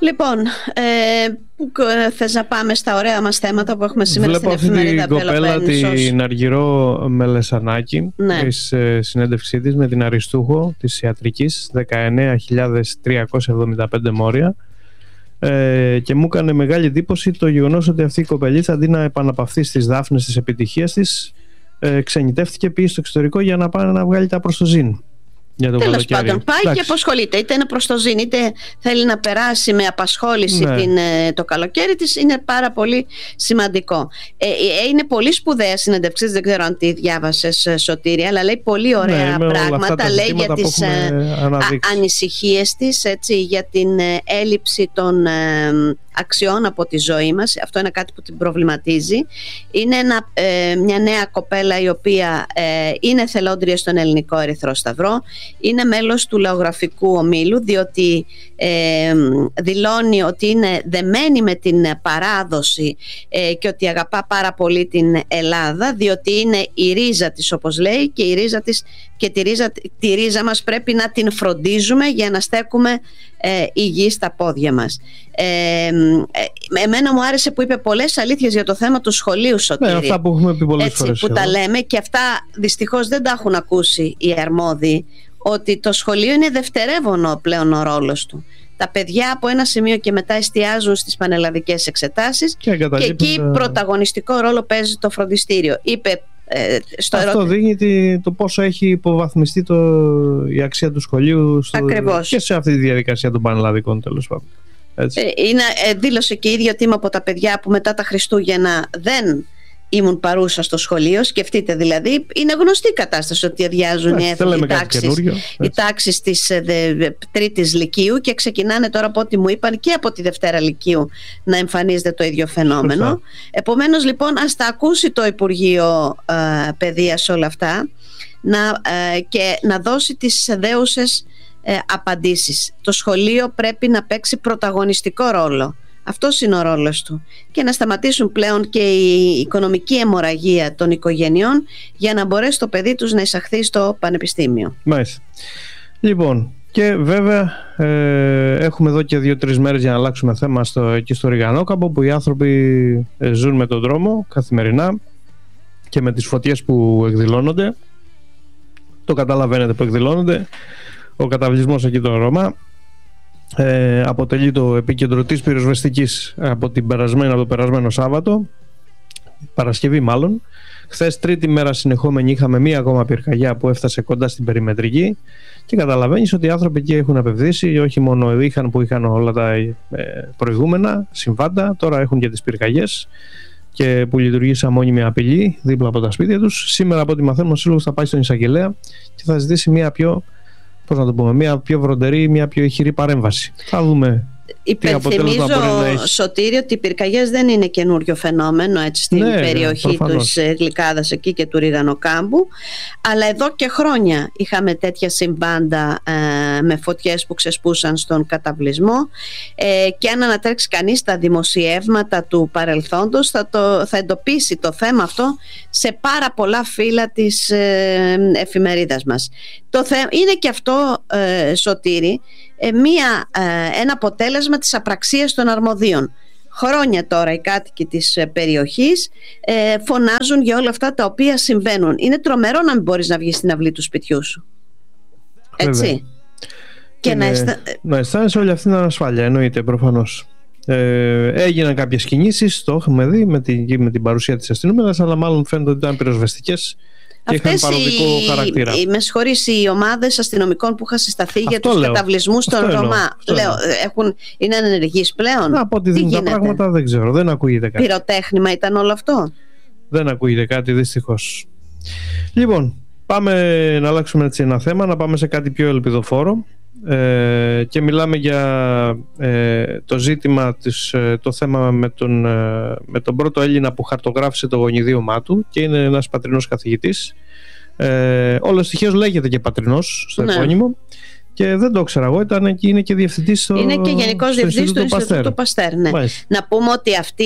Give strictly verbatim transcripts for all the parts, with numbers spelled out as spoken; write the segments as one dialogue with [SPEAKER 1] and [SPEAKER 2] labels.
[SPEAKER 1] Λοιπόν, ε, που θες να πάμε στα ωραία μας θέματα που έχουμε σήμερα?
[SPEAKER 2] Βλέπω
[SPEAKER 1] στην εφημερίδα
[SPEAKER 2] Πελοπόννησος. Βλέπω αυτή την κοπέλα την Αργυρό Μελεσανάκη, ναι. Της ε, συνέντευξή της με την Αριστούχο της ιατρικής, δεκαεννέα χιλιάδες τριακόσια εβδομήντα πέντε μόρια, ε, και μου έκανε μεγάλη εντύπωση το γεγονός ότι αυτή η κοπελίτσα, αντί να επαναπαυθεί στις δάφνες της επιτυχίας της, ε, ξενιτεύτηκε, πήγε στο εξωτερικό για να πάει να βγάλει τα προστοζήν.
[SPEAKER 1] Τέλος πάντων, πάει Εντάξει. και απασχολείται. Είτε είναι προς το ζήν, είτε θέλει να περάσει με απασχόληση ναι. την, το καλοκαίρι της. Είναι πάρα πολύ σημαντικό. ε, Είναι πολύ σπουδαία συνέντευξη. Δεν ξέρω αν τη διάβασες, Σωτήρη, αλλά λέει πολύ ωραία ναι, πράγματα. Λέει για τις ανησυχίες της, έτσι, για την έλλειψη των ε, αξιών από τη ζωή μας. Αυτό είναι κάτι που την προβληματίζει. Είναι ένα, ε, μια νέα κοπέλα η οποία ε, είναι εθελόντρια στον Ελληνικό Ερυθρό Σταυρό. Είναι μέλος του λαογραφικού ομίλου, διότι ε, δηλώνει ότι είναι δεμένη με την παράδοση ε, και ότι αγαπά πάρα πολύ την Ελλάδα, διότι είναι η ρίζα της, όπως λέει, και η ρίζα της και τη ρίζα, τη ρίζα μας πρέπει να την φροντίζουμε για να στέκουμε ε, υγιή στα πόδια μας. Ε, ε, εμένα μου άρεσε που είπε πολλές αλήθειες για το θέμα του σχολείου, Σωτήρη.
[SPEAKER 2] Ναι, αυτά που έχουμε πει πολλές φορές
[SPEAKER 1] που εδώ. Τα λέμε, και αυτά δυστυχώς δεν τα έχουν ακούσει οι αρμόδιοι, ότι το σχολείο είναι δευτερεύονο πλέον ο ρόλος του. Τα παιδιά από ένα σημείο και μετά εστιάζουν στις πανελλαδικές εξετάσεις και, και εκεί τα... πρωταγωνιστικό ρόλο παίζει το φροντιστήριο. Είπε, ε, στο
[SPEAKER 2] Αυτό ερώ... δείχνει το πόσο έχει υποβαθμιστεί το... η αξία του σχολείου στο... και σε αυτή τη διαδικασία των πανελλαδικών, τέλος πάντων. Έτσι.
[SPEAKER 1] Ε, είναι, ε, δήλωσε και η ίδια ότι είμαι από τα παιδιά που μετά τα Χριστούγεννα δεν ήμουν παρούσα στο σχολείο. Σκεφτείτε δηλαδή, είναι γνωστή η κατάσταση ότι αδειάζουν οι, οι τάξεις, οι τάξεις της δε, τρίτης λυκείου και ξεκινάνε τώρα, από ό,τι μου είπαν, και από τη Δευτέρα Λυκείου να εμφανίζεται το ίδιο φαινόμενο. Σωστά. Επομένως λοιπόν, ας τα ακούσει το Υπουργείο ε, Παιδείας όλα αυτά να, ε, και να δώσει τις δέουσες ε, απαντήσεις. Το σχολείο πρέπει να παίξει πρωταγωνιστικό ρόλο. Αυτός είναι ο ρόλος του, και να σταματήσουν πλέον και η οικονομική αιμορραγία των οικογενειών για να μπορέσει το παιδί τους να εισαχθεί στο πανεπιστήμιο.
[SPEAKER 2] Μάλιστα. Λοιπόν, και βέβαια ε, έχουμε εδώ και δύο-τρεις μέρες για να αλλάξουμε θέμα στο, εκεί στο Ριγανόκαμπο, που οι άνθρωποι ε, ζουν με τον δρόμο καθημερινά και με τις φωτιές που εκδηλώνονται. Το καταλαβαίνετε που εκδηλώνονται. Ο καταβλισμός εκεί το Ρωμά Ε, αποτελεί το επίκεντρο της πυροσβεστικής από, την περασμένη, από το περασμένο Σάββατο, Παρασκευή μάλλον. Χθες, τρίτη μέρα συνεχόμενη, είχαμε μία ακόμα πυρκαγιά που έφτασε κοντά στην περιμετρική και καταλαβαίνεις ότι οι άνθρωποι εκεί έχουν απευδίσει, όχι μόνο είχαν που είχαν όλα τα ε, προηγούμενα συμβάντα, τώρα έχουν και τις πυρκαγιές, και που λειτουργεί σαν μόνιμη απειλή δίπλα από τα σπίτια τους. Σήμερα, από ό,τι μαθαίνουμε, ο Σύλλογος θα πάει στον εισαγγελέα και θα ζητήσει μία πιο πώς να το πούμε, μια πιο βροντερή, μια πιο ηχηρή παρέμβαση. Θα δούμε.
[SPEAKER 1] Υπενθυμίζω, Σωτήρη, ότι οι πυρκαγιές δεν είναι καινούριο φαινόμενο, έτσι, στην ναι, περιοχή της Γλυκάδας εκεί και του Ριγανοκάμπου, αλλά εδώ και χρόνια είχαμε τέτοια συμβάντα ε, με φωτιές που ξεσπούσαν στον καταβλισμό, ε, και αν ανατρέξει κανείς τα δημοσιεύματα του παρελθόντος θα, το, θα εντοπίσει το θέμα αυτό σε πάρα πολλά φύλλα της ε, εφημερίδας μας. Το θε... Είναι και αυτό, ε, Σωτήρη, Μία, ένα αποτέλεσμα της απραξίας των αρμοδίων. Χρόνια τώρα οι κάτοικοι της περιοχής ε, φωνάζουν για όλα αυτά τα οποία συμβαίνουν. Είναι τρομερό να μην μπορείς να βγεις στην αυλή του σπιτιού σου. Έτσι.
[SPEAKER 2] Βέβαια. Και, και να, αισθα... να αισθάνεσαι όλη αυτή την ανασφάλεια, εννοείται, προφανώς. Ε, έγιναν κάποιες κινήσεις, το έχουμε δει με την, με την παρουσία της αστυνομίας, αλλά μάλλον φαίνεται ότι ήταν πυροσβεστικές και είχαν παροδικό χαρακτήρα.
[SPEAKER 1] Οι, με συγχωρείς, οι ομάδες αστυνομικών που είχαν συσταθεί για τους λέω. καταβλισμούς στον Ρωμά, λέω, έχουν, είναι ενεργείς πλέον?
[SPEAKER 2] Να, από ό,τι δίνουν τα πράγματα δεν ξέρω, δεν ακούγεται κάτι.
[SPEAKER 1] Πυροτέχνημα ήταν όλο αυτό?
[SPEAKER 2] Δεν ακούγεται κάτι, δυστυχώς. Λοιπόν, πάμε να αλλάξουμε έτσι ένα θέμα, να πάμε σε κάτι πιο ελπιδοφόρο. Ε, και μιλάμε για ε, το ζήτημα της, ε, το θέμα με τον, ε, με τον πρώτο Έλληνα που χαρτογράφησε το γονιδίωμά του, και είναι ένας πατρινός καθηγητής, ε, όλος τυχαίως λέγεται και πατρινός στο ναι. επώνυμο, και δεν το ξέρα εγώ, ήταν και είναι και διευθυντής στο,
[SPEAKER 1] είναι και γενικός διευθυντής του Ινστιτούτου Παστέρ, ναι. Να πούμε ότι αυτή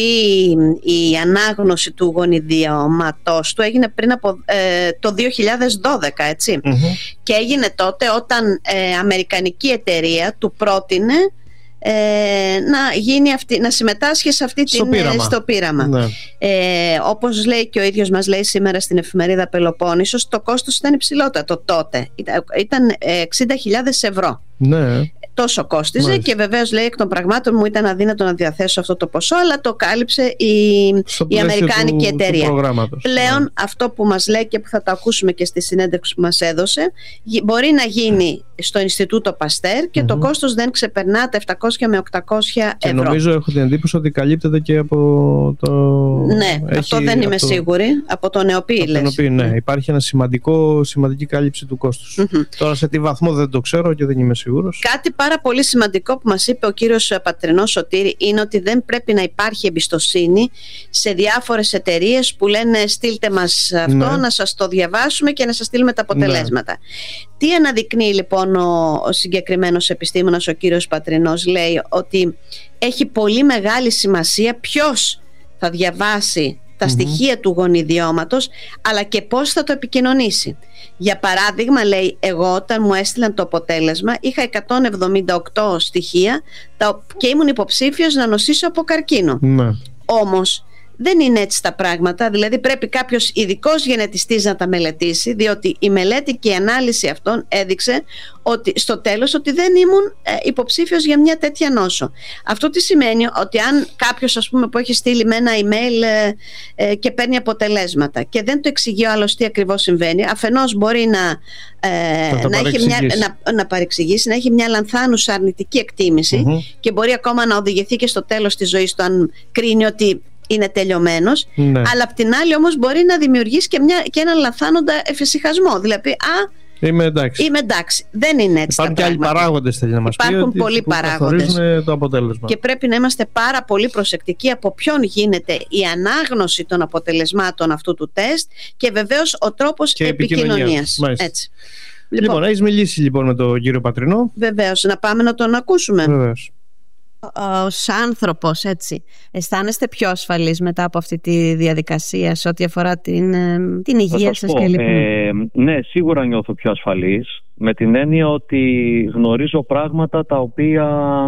[SPEAKER 1] η ανάγνωση του γονιδίωματός του έγινε πριν από ε, το δύο χιλιάδες δώδεκα, έτσι. Mm-hmm. Και έγινε τότε όταν ε, αμερικανική εταιρεία του πρότεινε ε, να, γίνει αυτή, να συμμετάσχει σε αυτή
[SPEAKER 2] στο
[SPEAKER 1] την,
[SPEAKER 2] πείραμα.
[SPEAKER 1] στο πείραμα.
[SPEAKER 2] Ναι.
[SPEAKER 1] Ε, όπως λέει και ο ίδιος μας λέει σήμερα στην εφημερίδα Πελοπόννησος, το κόστος ήταν υψηλότατο τότε. Ήταν εξήντα χιλιάδες ευρώ.
[SPEAKER 2] Ναι.
[SPEAKER 1] Τόσο κόστιζε. Μάλιστα. Και βεβαίως λέει εκ των πραγμάτων μου ήταν αδύνατο να διαθέσω αυτό το ποσό, αλλά το κάλυψε η, η Αμερικάνικη του, εταιρεία.
[SPEAKER 2] Του
[SPEAKER 1] Πλέον
[SPEAKER 2] ναι.
[SPEAKER 1] αυτό που μας λέει και που θα το ακούσουμε και στη συνέντευξη που μας έδωσε, μπορεί να γίνει στο Ινστιτούτο Παστέρ και mm-hmm. το κόστος δεν ξεπερνά τα επτακόσια με οκτακόσια
[SPEAKER 2] και
[SPEAKER 1] ευρώ.
[SPEAKER 2] Νομίζω έχω την εντύπωση ότι καλύπτεται και από το...
[SPEAKER 1] Ναι, έχει... αυτό δεν είμαι το... σίγουρη. Από το ΝΕΟΠΗ λες.
[SPEAKER 2] Ναι. ναι, υπάρχει ένα σημαντικό, σημαντική κάλυψη του κόστους. Mm-hmm. Τώρα σε τι βαθμό δεν το ξέρω και δεν είμαι σίγουρος.
[SPEAKER 1] Κάτι πάρα πολύ σημαντικό που μας είπε ο κύριος Πατρινός Σωτήρη είναι ότι δεν πρέπει να υπάρχει εμπιστοσύνη σε διάφορες εταιρείες που λένε στείλτε μας αυτό, ναι. να σας το διαβάσουμε και να σας στείλουμε τα αποτελέσματα. Ναι. Τι αναδεικνύει λοιπόν ο, ο συγκεκριμένος επιστήμονας, ο κύριος Πατρινός? Λέει ότι έχει πολύ μεγάλη σημασία ποιος θα διαβάσει τα mm-hmm. στοιχεία του γονιδιώματος, αλλά και πώς θα το επικοινωνήσει. Για παράδειγμα, λέει, εγώ όταν μου έστειλαν το αποτέλεσμα είχα εκατόν εβδομήντα οκτώ στοιχεία και ήμουν υποψήφιος να νοσήσω από καρκίνο. Mm-hmm. Όμως δεν είναι έτσι τα πράγματα, δηλαδή πρέπει κάποιος ειδικός γενετιστής να τα μελετήσει, διότι η μελέτη και η ανάλυση αυτών έδειξε ότι στο τέλος ότι δεν ήμουν ε, υποψήφιος για μια τέτοια νόσο. Αυτό τι σημαίνει? Ότι αν κάποιος, ας πούμε, που έχει στείλει με ένα email ε, ε, και παίρνει αποτελέσματα και δεν το εξηγεί ο άλλος τι ακριβώς συμβαίνει, αφενός μπορεί να, ε, να, έχει μια, να, να παρεξηγήσει, να έχει μια λανθάνουσα αρνητική εκτίμηση mm-hmm. και μπορεί ακόμα να οδηγηθεί και στο τέλος της ζωής του αν κρίνει ότι είναι τελειωμένος, ναι. αλλά απ' την άλλη όμως μπορεί να δημιουργήσει και, μια, και έναν λανθάνοντα εφησυχασμό. Δηλαδή, α,
[SPEAKER 2] είμαι εντάξει.
[SPEAKER 1] Είμαι εντάξει. Δεν είναι έτσι.
[SPEAKER 2] Υπάρχουν και άλλοι παράγοντες, θέλει να μας πει.
[SPEAKER 1] Υπάρχουν πολλοί παράγοντες.
[SPEAKER 2] Το αποτέλεσμα.
[SPEAKER 1] Και πρέπει να είμαστε πάρα πολύ προσεκτικοί από ποιον γίνεται η ανάγνωση των αποτελεσμάτων αυτού του τεστ και βεβαίως ο τρόπος και επικοινωνίας. Έτσι.
[SPEAKER 2] Λοιπόν, λοιπόν, έχεις μιλήσει λοιπόν με τον κύριο Πατρινό.
[SPEAKER 1] Βεβαίως. Να πάμε να τον ακούσουμε.
[SPEAKER 2] Βεβαίως.
[SPEAKER 1] Ως άνθρωπος, έτσι, αισθάνεστε πιο ασφαλείς μετά από αυτή τη διαδικασία σε ό,τι αφορά την, την υγεία σας
[SPEAKER 3] πω,
[SPEAKER 1] και λοιπόν?
[SPEAKER 3] Ε, ναι, σίγουρα νιώθω πιο ασφαλής, με την έννοια ότι γνωρίζω πράγματα τα οποία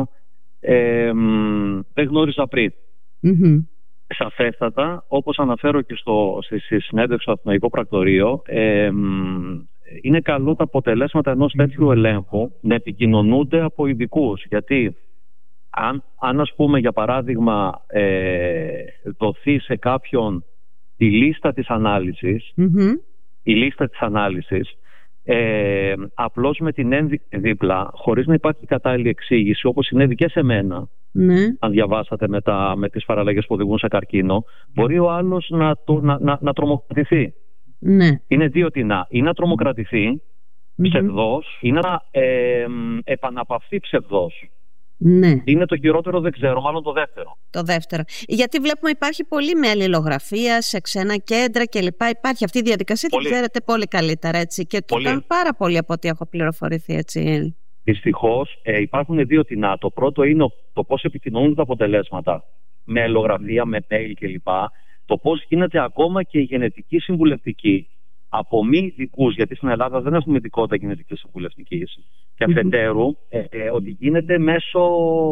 [SPEAKER 3] ε, δεν γνώριζα πριν. Mm-hmm. Σαφέστατα, όπως αναφέρω και στο, στη συνέντευξη στο Εθνικό Πρακτορείο, ε, είναι καλό τα αποτελέσματα ενός τέτοιου ελέγχου να επικοινωνούνται από ειδικούς, γιατί Αν, αν ας πούμε για παράδειγμα ε, δοθεί σε κάποιον η λίστα της ανάλυσης, mm-hmm. η λίστα της ανάλυσης ε, απλώς με την ένδειξη δίπλα, χωρίς να υπάρχει κατάλληλη εξήγηση, όπως συνέβη και σε μένα, mm-hmm. αν διαβάσατε με, τα, με τις παραλλαγές που οδηγούν σε καρκίνο, μπορεί ο άλλος να, το, να, να, να τρομοκρατηθεί. Mm-hmm. Είναι δύο τινά. Ή να τρομοκρατηθεί mm-hmm. ψευδός ή να ε, επαναπαυθεί ψευδός.
[SPEAKER 1] Ναι.
[SPEAKER 3] Είναι το χειρότερο, δεν ξέρω, μάλλον το δεύτερο.
[SPEAKER 1] Το δεύτερο. Γιατί βλέπουμε υπάρχει πολύ με αλληλογραφία σε ξένα κέντρα κλπ. Υπάρχει αυτή η διαδικασία, την ξέρετε πολύ καλύτερα, έτσι. Και το κάνουν πάρα πολύ από ό,τι έχω πληροφορηθεί, έτσι.
[SPEAKER 3] Δυστυχώς ε, υπάρχουν δύο τινά. Το πρώτο είναι το πώς επικοινωνούν τα αποτελέσματα με αλληλογραφία, με mail κλπ. Το πώς γίνεται ακόμα και η γενετική συμβουλευτική από μη ειδικούς, γιατί στην Ελλάδα δεν έχουμε ειδικότητα γενετικής συμβουλευτικής, και αφετέρου ε, ε, ότι γίνεται μέσω,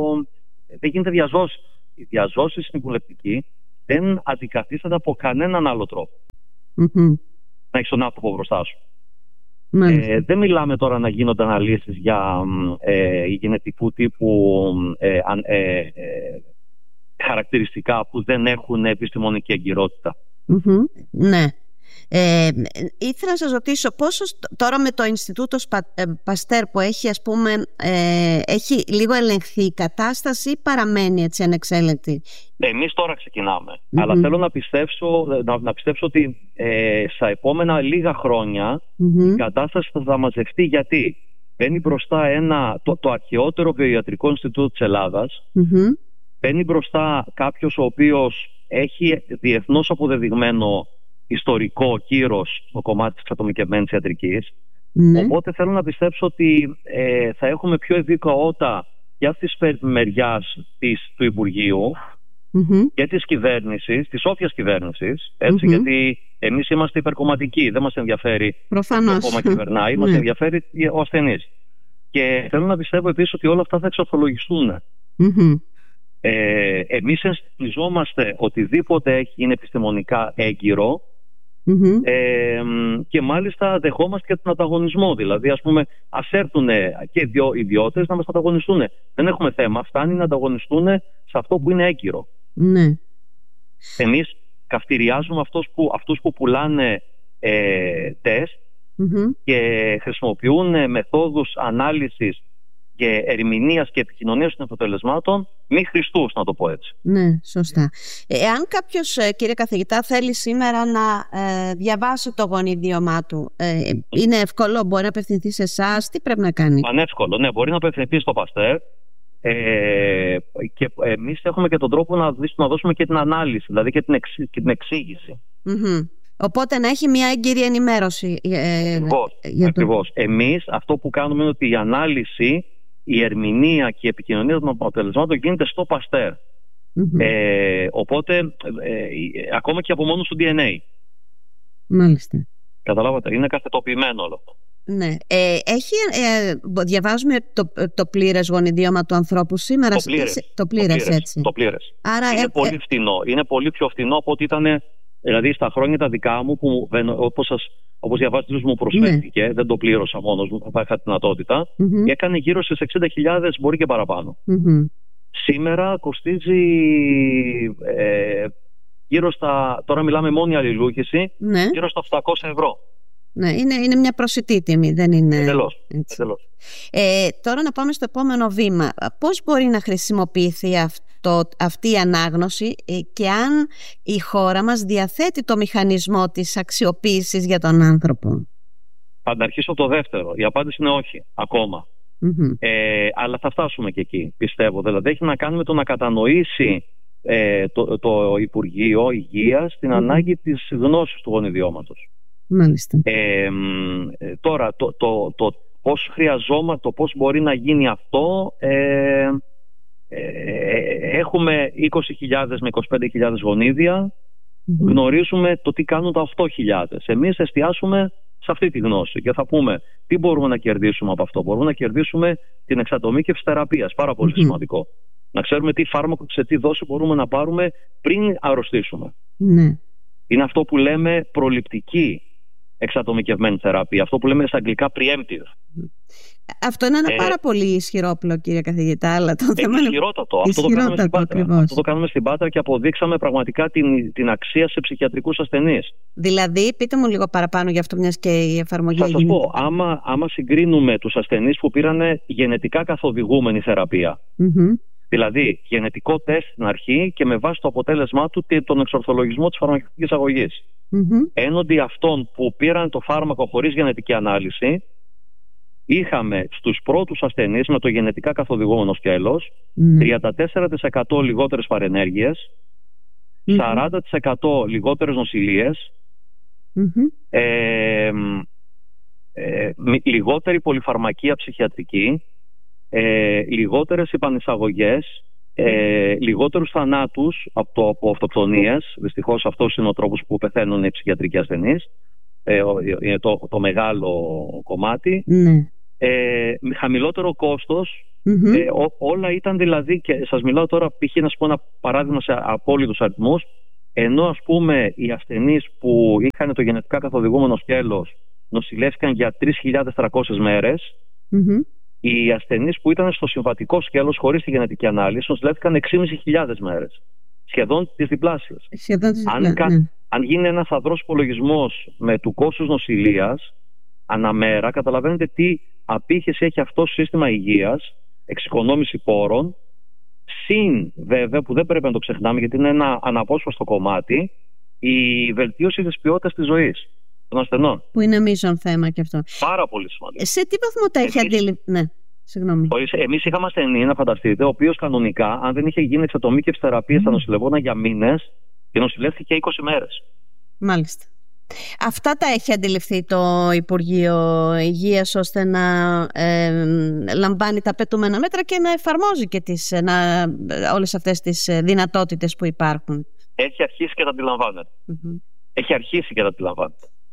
[SPEAKER 3] δεν γίνεται διαζώση. Η διαζώση συμβουλευτική δεν αντικαθίσταται από κανέναν άλλο τρόπο. Mm-hmm. Να έχεις τον άνθρωπο μπροστά σου. Mm-hmm. Ε, δεν μιλάμε τώρα να γίνονται αναλύσεις για ε, γενετικού τύπου ε, ε, ε, χαρακτηριστικά που δεν έχουν επιστημονική εγκυρότητα.
[SPEAKER 1] Mm-hmm. Ναι. Ε, ήθελα να σας ρωτήσω πόσο τώρα με το Ινστιτούτο Παστέρ που έχει, ας πούμε, ε, έχει λίγο ελεγχθεί η κατάσταση ή παραμένει έτσι ανεξέλεγκτη?
[SPEAKER 3] Εμείς τώρα ξεκινάμε, mm-hmm. αλλά θέλω να πιστέψω, να, να πιστέψω ότι ε, στα επόμενα λίγα χρόνια mm-hmm. η κατάσταση θα μαζευτεί, γιατί μπαίνει μπροστά ένα, το, το αρχαιότερο βιοιατρικό Ινστιτούτο της Ελλάδας, mm-hmm. μπαίνει μπροστά κάποιος ο οποίος έχει διεθνώς αποδεδειγμένο ιστορικό κύρος στο κομμάτι της ατομικευμένης ιατρικής. Ναι. Οπότε θέλω να πιστέψω ότι ε, θα έχουμε πιο ευήκοότητα και αυτή της μεριάς της, του Υπουργείου mm-hmm. και της κυβέρνησης, της όποιας κυβέρνησης, έτσι, mm-hmm. γιατί εμείς είμαστε υπερκομματικοί, δεν μας ενδιαφέρει
[SPEAKER 1] προφανώς
[SPEAKER 3] το κόμμα κυβερνάει, μας ενδιαφέρει ο ασθενής. Και θέλω να πιστεύω επίσης ότι όλα αυτά θα εξορθολογιστούν. Mm-hmm. Ε, εμείς ενστιζόμαστε οτιδήποτε έχει, είναι επιστημονικά έγκυρο. Mm-hmm. Ε, και μάλιστα δεχόμαστε και τον ανταγωνισμό. Δηλαδή, ας πούμε, ας έρθουν και δύο ιδιώτες να μας ανταγωνιστούν. Δεν έχουμε θέμα. Φτάνει να ανταγωνιστούν σε αυτό που είναι έγκυρο.
[SPEAKER 1] Mm-hmm.
[SPEAKER 3] Εμείς καυτηριάζουμε αυτούς που, αυτούς που πουλάνε ε, τεστ mm-hmm. και χρησιμοποιούν μεθόδους ανάλυσης και ερμηνείας και επικοινωνίας των αποτελεσμάτων μη χρηστούς, να το πω έτσι.
[SPEAKER 1] Ναι, σωστά. Εάν κάποιος, κύριε καθηγητά, θέλει σήμερα να ε, διαβάσει το γονιδίωμά του, ε, είναι εύκολο, μπορεί να απευθυνθεί σε εσάς, τι πρέπει να κάνει?
[SPEAKER 3] Πανεύκολο, ναι, μπορεί να απευθυνθεί στο Παστέρ. Ε, και εμείς έχουμε και τον τρόπο να, να δώσουμε και την ανάλυση, δηλαδή και την, εξ, και την εξήγηση.
[SPEAKER 1] Mm-hmm. Οπότε να έχει μια έγκυρη ενημέρωση. Ε,
[SPEAKER 3] ακριβώς,
[SPEAKER 1] για
[SPEAKER 3] ακριβώς. Το... Εμείς αυτό που κάνουμε είναι ότι η ανάλυση, η ερμηνεία και η επικοινωνία των αποτελεσμάτων γίνεται στο Παστέρ. Mm-hmm. Ε, οπότε ε, ε, ακόμα και από μόνο του ντι εν έι.
[SPEAKER 1] Μάλιστα.
[SPEAKER 3] Καταλάβατε, είναι καθετοποιημένο όλο αυτό.
[SPEAKER 1] Ναι. Ε, έχει, ε, διαβάζουμε το, το πλήρες γονιδίωμα του ανθρώπου σήμερα.
[SPEAKER 3] Το πλήρες,
[SPEAKER 1] το πλήρες, το πλήρες έτσι.
[SPEAKER 3] Το πλήρες.
[SPEAKER 1] Άρα,
[SPEAKER 3] είναι
[SPEAKER 1] ε,
[SPEAKER 3] πολύ
[SPEAKER 1] ε,
[SPEAKER 3] φθηνό. Είναι πολύ πιο φθηνό από ό,τι ήταν, δηλαδή στα χρόνια τα δικά μου, που όπως, σας, όπως διαβάζετε μου προσφέρθηκε, ναι. Δεν το πλήρωσα μόνος μου, θα είχα τη δυνατότητα, mm-hmm. έκανε γύρω στις εξήντα χιλιάδες, μπορεί και παραπάνω.
[SPEAKER 1] Mm-hmm.
[SPEAKER 3] Σήμερα κοστίζει ε, γύρω στα, τώρα μιλάμε μόνη αλληλούχηση, ναι. Γύρω στα οκτακόσια ευρώ.
[SPEAKER 1] Ναι, είναι, είναι μια προσιτή τιμή, δεν είναι...
[SPEAKER 3] Εντελώς, εντελώς.
[SPEAKER 1] Ε, τώρα να πάμε στο επόμενο βήμα. Πώς μπορεί να χρησιμοποιηθεί αυτό, αυτή η ανάγνωση και αν η χώρα μας διαθέτει το μηχανισμό της αξιοποίησης για τον άνθρωπο?
[SPEAKER 3] Θα αρχίσω το δεύτερο. Η απάντηση είναι όχι, ακόμα. Mm-hmm. Ε, αλλά θα φτάσουμε και εκεί, πιστεύω. Δηλαδή έχει να κάνει με το να κατανοήσει ε, το, το Υπουργείο Υγείας την mm-hmm. ανάγκη της γνώσης του γονιδιώματος.
[SPEAKER 1] Μάλιστα.
[SPEAKER 3] Ε, τώρα το, το, το πώς χρειαζόμαστε, το πώς μπορεί να γίνει αυτό, ε, ε, έχουμε είκοσι χιλιάδες με είκοσι πέντε χιλιάδες γονίδια, mm-hmm. γνωρίζουμε το τι κάνουν τα οκτώ χιλιάδες. Εμείς εστιάσουμε σε αυτή τη γνώση και θα πούμε τι μπορούμε να κερδίσουμε από αυτό. Μπορούμε να κερδίσουμε την εξατομίκευση θεραπείας, πάρα πολύ mm-hmm. σημαντικό. Να ξέρουμε τι φάρμακο, σε τι δόση μπορούμε να πάρουμε πριν αρρωστήσουμε.
[SPEAKER 1] Mm-hmm.
[SPEAKER 3] Είναι αυτό που λέμε προληπτική εξατομικευμένη θεραπεία, αυτό που λέμε στα αγγλικά preemptive.
[SPEAKER 1] Αυτό είναι ένα ε, πάρα πολύ ισχυρόπλο, κύριε καθηγητά, αλλά το θέμα
[SPEAKER 3] είναι ισχυρότατο. Αυτό το κάνουμε στην Πάτρα. Αυτό το κάνουμε στην Πάτρα και αποδείξαμε πραγματικά την, την αξία σε ψυχιατρικούς ασθενείς.
[SPEAKER 1] Δηλαδή, πείτε μου λίγο παραπάνω γι' αυτό, μιας και η εφαρμογή.
[SPEAKER 3] Θα σας πω, άμα, άμα συγκρίνουμε τους ασθενείς που πήραν γενετικά καθοδηγούμενη θεραπεία, mm-hmm. δηλαδή γενετικό τεστ στην αρχή και με βάση το αποτέλεσμά του τον εξορθολογισμό της φαρμακευτικής αγωγής. Mm-hmm. Έναντι αυτών που πήραν το φάρμακο χωρίς γενετική ανάλυση, είχαμε στους πρώτους ασθενείς με το γενετικά καθοδηγούμενο σκέλος mm-hmm. τριάντα τέσσερα τοις εκατό λιγότερες παρενέργειες, mm-hmm. σαράντα τοις εκατό λιγότερες νοσηλίες, mm-hmm. ε, ε, λιγότερη πολυφαρμακεία ψυχιατρική, ε, λιγότερες υπανεισαγωγές, Ε, λιγότερους θανάτους από, το, από αυτοκτονίες. Δυστυχώς αυτός είναι ο τρόπος που πεθαίνουν οι ψυχιατρικοί ασθενείς. Ε, είναι το, το μεγάλο κομμάτι. Mm. Ε, χαμηλότερο κόστος. Mm-hmm. Ε, ό, όλα ήταν δηλαδή, και σας μιλάω τώρα π.χ. να σας πω ένα παράδειγμα σε απόλυτους αριθμούς, ενώ ας πούμε οι ασθενείς που είχαν το γενετικά καθοδηγούμενο σκέλος νοσηλεύτηκαν για τρεις χιλιάδες τριακόσιες μέρες, mm-hmm. οι ασθενείς που ήταν στο συμβατικό σκέλος χωρίς τη γενετική ανάλυση νοσηλεύτηκαν έξι χιλιάδες πεντακόσιες μέρες. Σχεδόν τις διπλάσιες.
[SPEAKER 1] Σχεδόν τις
[SPEAKER 3] αν,
[SPEAKER 1] διπλά,
[SPEAKER 3] ναι.
[SPEAKER 1] ναι.
[SPEAKER 3] αν γίνει ένας αδρός υπολογισμός με του κόστους νοσηλείας αναμέρα, καταλαβαίνετε τι απήχηση έχει αυτό το σύστημα υγείας, εξοικονόμηση πόρων, συν βέβαια, που δεν πρέπει να το ξεχνάμε γιατί είναι ένα αναπόσπαστο κομμάτι, η βελτίωση της ποιότητας της ζωής των ασθενών.
[SPEAKER 1] Που είναι μείζον θέμα και αυτό.
[SPEAKER 3] Πάρα πολύ σημαντικό.
[SPEAKER 1] Σε τι βαθμό τα έχει αντιληφθεί? Ναι, συγγνώμη.
[SPEAKER 3] Εμείς είχαμε ασθενή, να φανταστείτε, ο οποίος κανονικά, αν δεν είχε γίνει εξατομίκευση θεραπεία, mm. θα νοσηλευόταν για μήνες και νοσηλεύτηκε είκοσι μέρες.
[SPEAKER 1] Μάλιστα. Αυτά τα έχει αντιληφθεί το Υπουργείο Υγείας ώστε να ε, λαμβάνει τα απαιτούμενα μέτρα και να εφαρμόζει και τις, να, όλες αυτές τις δυνατότητες που υπάρχουν.
[SPEAKER 3] Έχει αρχίσει και τα αντιλαμβάνεται. Mm-hmm. Έχει αρχίσει και τα αντιλαμβάνεται.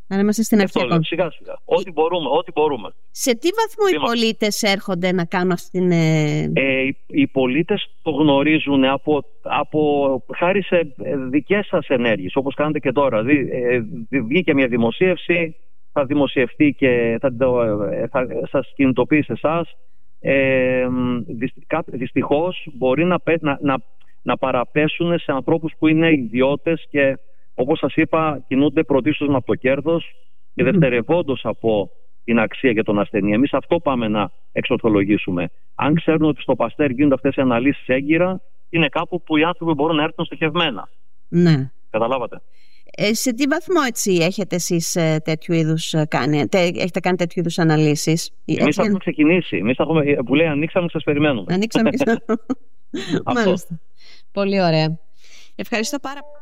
[SPEAKER 1] Να είμαστε στην αρχή.
[SPEAKER 3] Σιγά σιγά. Ό,τι μπορούμε, ό,τι μπορούμε.
[SPEAKER 1] Σε τι βαθμό Είμα. οι πολίτες έρχονται να κάνουν αυτή την... Ε,
[SPEAKER 3] οι, οι πολίτες το γνωρίζουν από, από, χάρη σε δικές σας ενέργειες, όπως κάνετε και τώρα. Δη, ε, βγήκε μια δημοσίευση, θα δημοσιευτεί και θα, θα σας κινητοποιήσει εσάς. Ε, δυστυχώς μπορεί να, να, να, να παραπέσουν σε ανθρώπους που είναι ιδιώτες και, όπως σας είπα, κινούνται πρωτίστως με το κέρδος και mm. δευτερευόντως από την αξία για τον ασθενή. Εμείς αυτό πάμε να εξορθολογήσουμε. Αν ξέρουν ότι στο Παστέρ γίνονται αυτές οι αναλύσεις έγκυρα, είναι κάπου που οι άνθρωποι μπορούν να έρθουν στοχευμένα.
[SPEAKER 1] Ναι.
[SPEAKER 3] Καταλάβατε.
[SPEAKER 1] Ε, σε τι βαθμό έτσι έχετε εσείς ε, τέτοιου είδους κάνει, τε, έχετε κάνει τέτοιου είδους αναλύσεις?
[SPEAKER 3] Εμείς θα έχουμε ξεκινήσει. Εμείς θα έχουμε, που λέει ανοίξαμε και σας περιμένουμε.
[SPEAKER 1] Ανοίξαμε και σας Μάλιστα. Πολύ ωραία. Ευχαριστώ πάρα πολύ.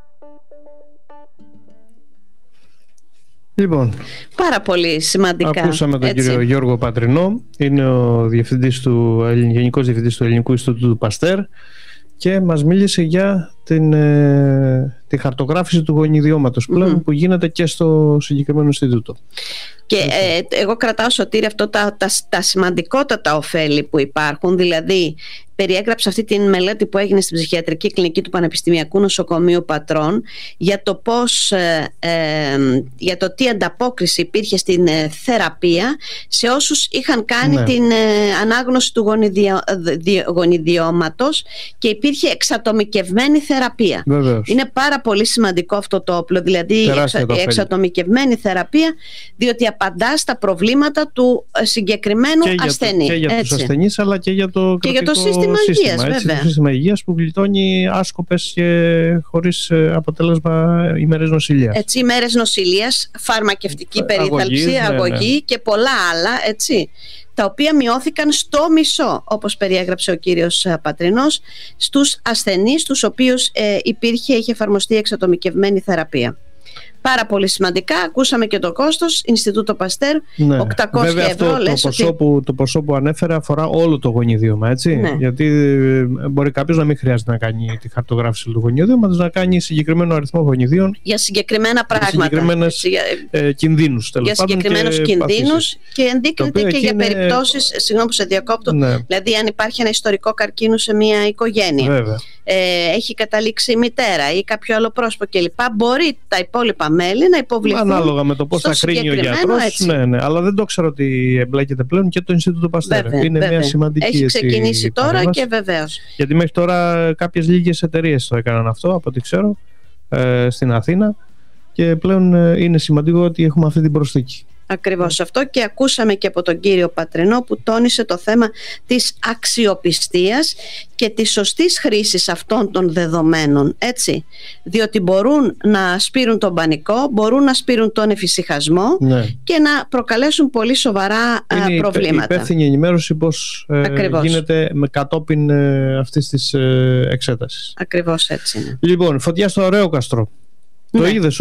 [SPEAKER 2] Λοιπόν,
[SPEAKER 1] πάρα πολύ σημαντικά.
[SPEAKER 2] Ακούσαμε τον έτσι. κύριο Γιώργο Πατρινό, είναι ο διευθυντής του, Γενικός Διευθυντής του Ελληνικού Ινστιτούτου Παστέρ και μας μίλησε για την, ε, τη χαρτογράφηση του γονιδιώματος πλέον mm-hmm. που γίνεται και στο συγκεκριμένο Ινστιτούτο.
[SPEAKER 1] Και ε, εγώ κρατάω, Σωτήρη, αυτό τα, τα, τα σημαντικότατα ωφέλη που υπάρχουν, δηλαδή περιέγραψε αυτή τη μελέτη που έγινε στην ψυχιατρική κλινική του Πανεπιστημιακού Νοσοκομείου Πατρών για το πώς, ε, ε, για το τι ανταπόκριση υπήρχε στην ε, θεραπεία σε όσους είχαν κάνει ναι. την ε, ανάγνωση του γονιδιο, δι, γονιδιώματος και υπήρχε εξατομικευμένη θεραπεία.
[SPEAKER 2] Βεβαίως.
[SPEAKER 1] Είναι πάρα πολύ σημαντικό αυτό το όπλο, δηλαδή η εξα, εξατομικευμένη θεραπεία, διότι απαντά στα προβλήματα του συγκεκριμένου
[SPEAKER 2] και
[SPEAKER 1] ασθενή.
[SPEAKER 2] Για το, και για τους ασθενείς, αλλά και για το,
[SPEAKER 1] και για το σύστημα
[SPEAKER 2] σύστημα,
[SPEAKER 1] υγείας,
[SPEAKER 2] έτσι,
[SPEAKER 1] βέβαια.
[SPEAKER 2] Το σύστημα υγείας που γλιτώνει άσκοπες και χωρίς αποτέλεσμα ημέρες νοσηλείας.
[SPEAKER 1] Έτσι, ημέρες νοσηλείας, φαρμακευτική περίθαλψη, αγωγή, αγωγή ναι, ναι. και πολλά άλλα, έτσι, τα οποία μειώθηκαν στο μισό, όπως περιέγραψε ο κύριος Πατρινός, στους ασθενείς τους οποίους ε, υπήρχε, είχε εφαρμοστεί εξατομικευμένη θεραπεία. Πάρα πολύ σημαντικά. Ακούσαμε και το κόστος. Ινστιτούτο Παστέρ, ναι. οκτακόσια
[SPEAKER 2] Βέβαια,
[SPEAKER 1] ευρώ.
[SPEAKER 2] Αυτό,
[SPEAKER 1] λες
[SPEAKER 2] το, ποσό
[SPEAKER 1] ότι...
[SPEAKER 2] που, το ποσό που ανέφερε αφορά όλο το γονιδίωμα, έτσι.
[SPEAKER 1] Ναι.
[SPEAKER 2] Γιατί μπορεί κάποιος να μην χρειάζεται να κάνει τη χαρτογράφηση του γονιδίωματος, να κάνει συγκεκριμένο αριθμό γονιδίων
[SPEAKER 1] για συγκεκριμένα πράγματα.
[SPEAKER 2] Για συγκεκριμένες ε, κινδύνους.
[SPEAKER 1] Για συγκεκριμένους κινδύνους και ενδείκνυται και για είναι... περιπτώσεις. Συγγνώμη που σε διακόπτω. Ναι. Δηλαδή, αν υπάρχει ένα ιστορικό καρκίνου σε μια οικογένεια, ε, έχει καταλήξει η μητέρα ή κάποιο άλλο πρόσωπο κλπ. Μπορεί τα υπόλοιπα μέλη να υποβληθούν.
[SPEAKER 2] Ανάλογα με το πώς θα κρίνει ο γιατρός. Ναι, ναι, αλλά δεν το ξέρω ότι εμπλέκεται πλέον και το Ινστιτούτο Παστέρ.
[SPEAKER 1] Βέβαια,
[SPEAKER 2] είναι
[SPEAKER 1] βέβαια.
[SPEAKER 2] μια σημαντική.
[SPEAKER 1] Έχει ξεκινήσει
[SPEAKER 2] έτσι,
[SPEAKER 1] τώρα
[SPEAKER 2] παρέμβαση.
[SPEAKER 1] Και βεβαίως.
[SPEAKER 2] Γιατί μέχρι τώρα κάποιες λίγες εταιρείες το έκαναν αυτό, από ό,τι ξέρω, ε, στην Αθήνα. Και πλέον ε, είναι σημαντικό ότι έχουμε αυτή την προσθήκη.
[SPEAKER 1] Ακριβώς αυτό, και ακούσαμε και από τον κύριο Πατρινό που τόνισε το θέμα της αξιοπιστίας και της σωστής χρήσης αυτών των δεδομένων, έτσι, διότι μπορούν να σπείρουν τον πανικό, μπορούν να σπείρουν τον εφησυχασμό, ναι. και να προκαλέσουν πολύ σοβαρά είναι προβλήματα. Είναι
[SPEAKER 2] υπεύθυνη ενημέρωση πώς ε, γίνεται με κατόπιν ε, αυτής της ε, εξέτασης.
[SPEAKER 1] Ακριβώς έτσι είναι.
[SPEAKER 2] Λοιπόν, φωτιά στο Αρέοκαστρο. Ναι. Το είδες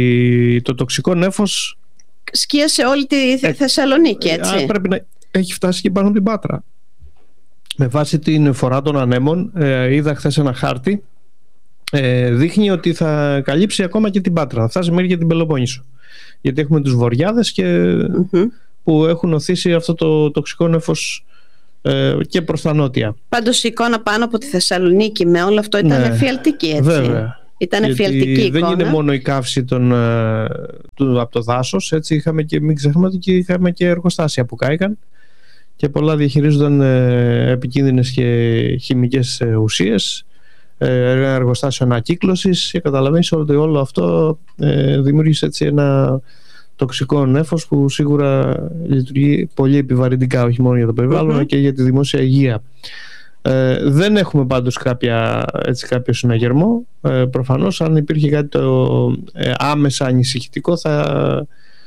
[SPEAKER 2] ότι το τοξικό νέφος
[SPEAKER 1] σκίασε όλη τη ε, Θεσσαλονίκη, έτσι.
[SPEAKER 2] Ε, πρέπει να έχει φτάσει και πάνω από την Πάτρα. Με βάση την φορά των ανέμων, ε, είδα χθες ένα χάρτη, ε, δείχνει ότι θα καλύψει ακόμα και την Πάτρα, θα φτάσει μέχρι και την Πελοπόννησο. Γιατί έχουμε τους βορειάδες και, mm-hmm. που έχουν οθήσει αυτό το τοξικό νέφος ε, και προς τα νότια.
[SPEAKER 1] Πάντως η εικόνα πάνω από τη Θεσσαλονίκη με όλο αυτό ήταν ναι, εφιαλτική, έτσι.
[SPEAKER 2] Βέβαια.
[SPEAKER 1] Ήταν εφιαλτική εικόνα.
[SPEAKER 2] Δεν είναι μόνο η καύση των, του, από το δάσος, έτσι, είχαμε και, μην ξεχνάμε ότι και είχαμε και εργοστάσια που κάηκαν και πολλά διαχειρίζονταν ε, επικίνδυνες και χημικές ε, ουσίες, ε, ένα εργοστάσιο ανακύκλωσης, και καταλαβαίνεις ότι όλο αυτό ε, δημιούργησε έτσι ένα τοξικό νέφος που σίγουρα λειτουργεί πολύ επιβαρυντικά, όχι μόνο για το περιβάλλον, αλλά mm-hmm. και για τη δημόσια υγεία. Ε, δεν έχουμε πάντως κάποια, έτσι, κάποιο συναγερμό. Ε, προφανώς αν υπήρχε κάτι το ε, άμεσα ανησυχητικό θα,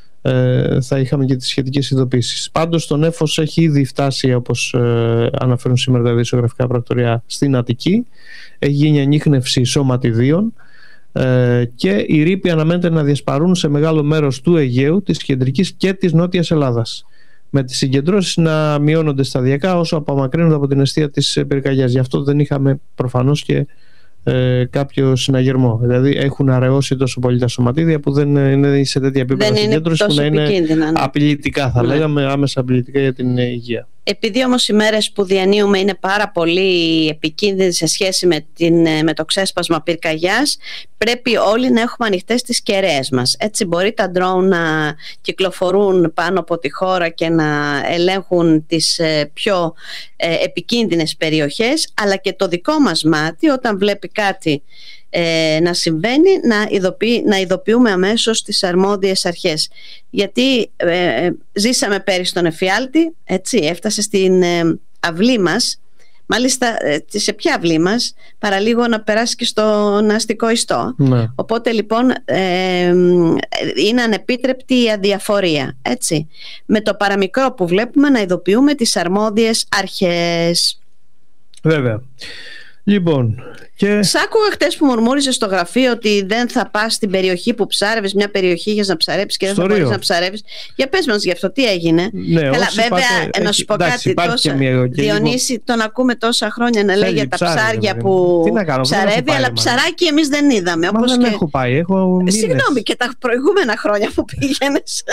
[SPEAKER 2] ε, θα είχαμε και τις σχετικές ειδοποίησεις. Πάντως το νέφος έχει ήδη φτάσει, όπως ε, αναφέρουν σήμερα τα ειδησιογραφικά πρακτορία, στην Αττική. Έχει γίνει ανίχνευση σωματιδίων ε, και οι ρήποι αναμένεται να διασπαρούν σε μεγάλο μέρος του Αιγαίου, της κεντρικής και της νότιας Ελλάδας, με τις συγκεντρώσεις να μειώνονται σταδιακά όσο απομακρύνονται από την αιστεία της πυρκαγιάς. Γι' αυτό δεν είχαμε προφανώς και ε, κάποιο συναγερμό. Δηλαδή έχουν αραιώσει τόσο πολύ τα σωματίδια που δεν είναι σε τέτοια επίπεδα συγκέντρωση που να είναι ναι. απειλητικά, θα ναι. λέγαμε, άμεσα απειλητικά για την υγεία.
[SPEAKER 1] Επειδή όμως οι μέρες που διανύουμε είναι πάρα πολύ επικίνδυνες σε σχέση με, την, με το ξέσπασμα πυρκαγιάς, πρέπει όλοι να έχουμε ανοιχτές τις κεραίες μας. Έτσι μπορεί τα ντρόουν να κυκλοφορούν πάνω από τη χώρα και να ελέγχουν τις πιο επικίνδυνες περιοχές, αλλά και το δικό μας μάτι όταν βλέπει κάτι Ε, να συμβαίνει να, ειδοποιη, να ειδοποιούμε αμέσως τις αρμόδιες αρχές, γιατί ε, ζήσαμε πέρυσι στον εφιάλτη, έτσι, έφτασε στην ε, αυλή μας, μάλιστα ε, σε ποια αυλή μας, παραλίγο να περάσει και στον αστικό ιστό, ναι. Οπότε λοιπόν ε, είναι ανεπίτρεπτη η αδιαφορία, έτσι, με το παραμικρό που βλέπουμε να ειδοποιούμε τις αρμόδιες αρχές.
[SPEAKER 2] Βέβαια. Λοιπόν, και...
[SPEAKER 1] Σ' άκουγα χτες που μουρμούριζες στο γραφείο ότι δεν θα πας στην περιοχή που ψάρευες, μια περιοχή για να ψαρέψεις και δεν θα μπορείς να ψαρέψεις. Για πες μας γι' αυτό, τι έγινε?
[SPEAKER 2] Ναι,
[SPEAKER 1] καλά, βέβαια, πάτε, να σου πω κάτι, τόσα, μια... Διονύση, λίγο... τον ακούμε τόσα χρόνια να λέει για τα ψάρια, ψάρια που κάνω, ψαρεύει, πάει, αλλά ψαράκι εμείς δεν είδαμε.
[SPEAKER 2] Μα όπως δεν και... έχω πάει, έχω
[SPEAKER 1] Συγγνώμη, και τα προηγούμενα χρόνια που πήγαινες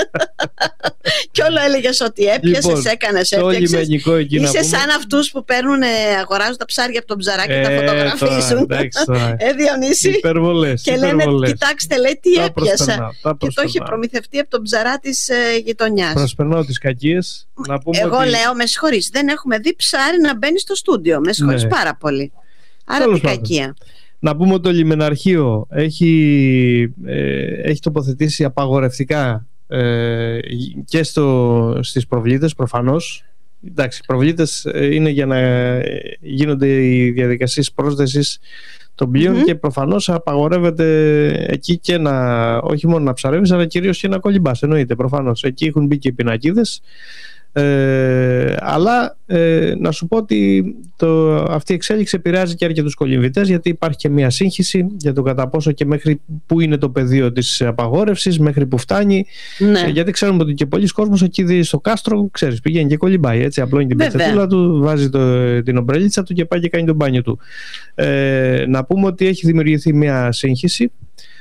[SPEAKER 1] και όλο έλεγες ότι έπιασες, έκανες, έπιαξες. Είσαι σαν αυτούς που αγοράζουν τα ψάρια από τον ψαράκι και τα φωτογραφίζουν. Ε, Διονύση.
[SPEAKER 2] Υπερβολές,
[SPEAKER 1] και λένε,
[SPEAKER 2] υπερβολές.
[SPEAKER 1] Κοιτάξτε, λέει, τι τα έπιασα. Και το έχει προμηθευτεί από τον ψαρά της ε, γειτονιάς.
[SPEAKER 2] Προσπερνάω τις κακίες. Να πούμε
[SPEAKER 1] Εγώ
[SPEAKER 2] ότι...
[SPEAKER 1] λέω, με συγχωρείς, δεν έχουμε δει ψάρι να μπαίνει στο στούντιο. Με συγχωρείς ναι. πάρα πολύ. Άρα τι κακία.
[SPEAKER 2] Να πούμε ότι το λιμεναρχείο έχει, ε, έχει τοποθετήσει απαγορευτικά ε, και στο, στις προβλήτες προφανώς. Εντάξει, οι προβλήτες είναι για να γίνονται οι διαδικασίες πρόσθεσης των πλοίων mm-hmm. και προφανώς απαγορεύεται εκεί και να, όχι μόνο να ψαρεύεις, αλλά κυρίως και να κολυμπάς, εννοείται προφανώς. Εκεί έχουν μπει και οι πινακίδες. Ε, αλλά ε, να σου πω ότι το, αυτή η εξέλιξη επηρεάζει και αρκετούς κολυμβητές, γιατί υπάρχει και μια σύγχυση για το κατά πόσο και μέχρι που είναι το πεδίο της απαγόρευσης, μέχρι που φτάνει. Ναι. Ε, γιατί ξέρουμε ότι και πολλοί κόσμος εκεί στο κάστρο, ξέρεις, πηγαίνει και κολυμπάει, έτσι, απλώνει την πετσετούλα του, βάζει το, την ομπρελίτσα του και πάει και κάνει τον μπάνιο του. Ε, να πούμε ότι έχει δημιουργηθεί μια σύγχυση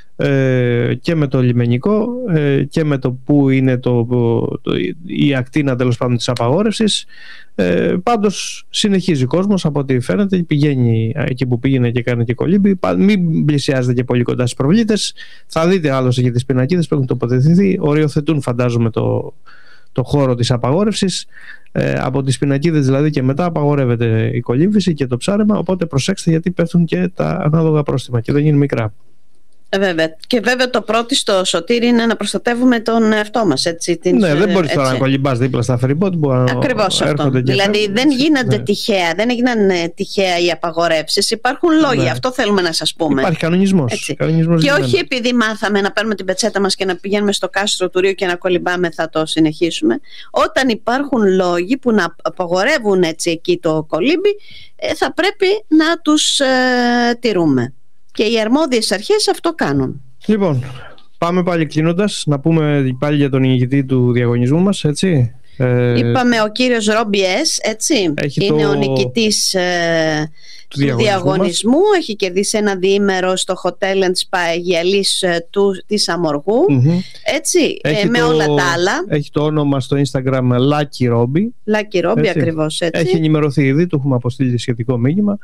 [SPEAKER 2] και με το λιμενικό και με το που είναι το, το, η ακτίνα τέλος πάντων της απαγόρευσης. Ε, πάντως συνεχίζει ο κόσμος από ό,τι φαίνεται, πηγαίνει εκεί που πήγαινε και κάνει και κολύμπη. Μην πλησιάζετε και πολύ κοντά στις προβλήτες. Θα δείτε άλλωστε και τις πινακίδες που έχουν τοποθετηθεί, οριοθετούν φαντάζομαι το, το χώρο της απαγόρευσης. Ε, από τις πινακίδες δηλαδή και μετά απαγορεύεται η κολύμβηση και το ψάρεμα, οπότε προσέξτε γιατί πέφτουν και τα ανάλογα πρόστιμα και δεν είναι μικρά.
[SPEAKER 1] Βέβαια. Και βέβαια το πρώτο στο Σωτήρι είναι να προστατεύουμε τον εαυτό μας. Έτσι, την,
[SPEAKER 2] ναι, δεν μπορείς τώρα να κολυμπάς δίπλα στα φεριμπότ που
[SPEAKER 1] ακριβώς αυτό. Δηλαδή φεύγουν. Δεν γίνονται ναι. τυχαία, δεν έγιναν τυχαία οι απαγορεύσεις. Υπάρχουν λόγοι, ναι. αυτό θέλουμε να σας πούμε.
[SPEAKER 2] Υπάρχει κανονισμός. κανονισμός
[SPEAKER 1] και όχι επειδή μάθαμε να παίρνουμε την πετσέτα μας και να πηγαίνουμε στο κάστρο του Ρίου και να κολυμπάμε, θα το συνεχίσουμε. Όταν υπάρχουν λόγοι που να απαγορεύουν έτσι εκεί το κολύμπι, θα πρέπει να τους ε, τηρούμε. Και οι αρμόδιες αρχές αυτό κάνουν.
[SPEAKER 2] Λοιπόν, πάμε πάλι κλείνοντας, να πούμε πάλι για τον ηγητή του διαγωνισμού μας, έτσι.
[SPEAKER 1] Είπαμε ο κύριος Ρόμπιες, έτσι. Είναι το... ο νικητής ε, του, του διαγωνισμού, διαγωνισμού. Έχει κερδίσει ένα διήμερο στο Hotel and Spa Αιγιαλής του, της Αμοργού. Mm-hmm. Έτσι, ε, με το, όλα τα άλλα.
[SPEAKER 2] Έχει το όνομα στο Instagram Lucky Robbie.
[SPEAKER 1] Lucky Robbie, ακριβώς έτσι.
[SPEAKER 2] Έχει ενημερωθεί ήδη, του έχουμε αποστείλει σχετικό μήνυμα.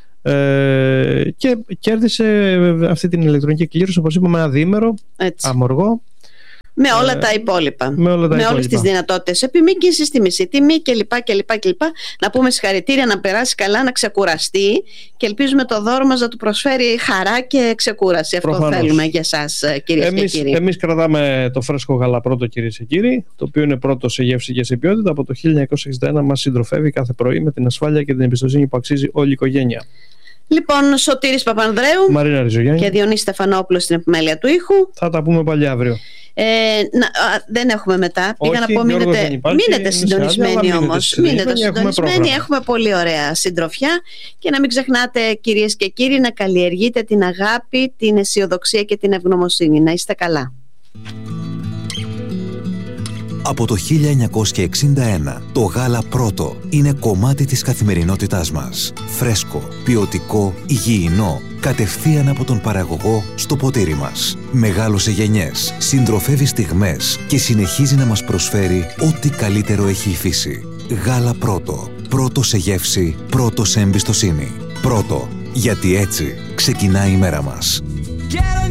[SPEAKER 2] Ε, και κέρδισε αυτή την ηλεκτρονική κλήρωση, όπως είπαμε, ένα διήμερο αμοργό
[SPEAKER 1] με όλα ε, τα υπόλοιπα,
[SPEAKER 2] με, όλα τα
[SPEAKER 1] με
[SPEAKER 2] υπόλοιπα.
[SPEAKER 1] όλες τις δυνατότητες επιμήκυνσης, τη μισή τιμή κλπ, κλπ, κλπ. Να πούμε συγχαρητήρια, να περάσει καλά, να ξεκουραστεί και ελπίζουμε το δώρο μας να του προσφέρει χαρά και ξεκούραση. Αυτό προφανώς θέλουμε για εσάς, κυρίες εμείς, και κύριοι.
[SPEAKER 2] Εμείς κρατάμε το φρέσκο γάλα πρώτο, κυρίες και κύριοι, το οποίο είναι πρώτο σε γεύση και σε ποιότητα. Από το χίλια εννιακόσια εξήντα ένα μας συντροφεύει κάθε πρωί με την ασφάλεια και την εμπιστοσύνη που αξίζει όλη η οικογένεια.
[SPEAKER 1] Λοιπόν, Σωτήρης Παπανδρέου,
[SPEAKER 2] Μαρίνα Ριζογιάννη
[SPEAKER 1] και Διονύση Στεφανόπουλος στην επιμέλεια του ήχου.
[SPEAKER 2] Θα τα πούμε πάλι αύριο.
[SPEAKER 1] Ε, να, α, δεν έχουμε μετά. Πήγα
[SPEAKER 2] όχι,
[SPEAKER 1] να πω μείνετε, μείνετε συντονισμένοι όμως. Μείνετε συντονισμένοι. Έχουμε, έχουμε πολύ ωραία συντροφιά. Και να μην ξεχνάτε, κυρίες και κύριοι, να καλλιεργείτε την αγάπη, την αισιοδοξία και την ευγνωμοσύνη. Να είστε καλά.
[SPEAKER 4] Από το χίλια εννιακόσια εξήντα ένα, το γάλα Πρώτο είναι κομμάτι της καθημερινότητάς μας. Φρέσκο, ποιοτικό, υγιεινό, κατευθείαν από τον παραγωγό στο ποτήρι μας. Μεγάλωσε γενιές, συντροφεύει στιγμές και συνεχίζει να μας προσφέρει ό,τι καλύτερο έχει η φύση. Γάλα Πρώτο. Πρώτο σε γεύση, πρώτο σε εμπιστοσύνη. Πρώτο, γιατί έτσι ξεκινάει η μέρα μας.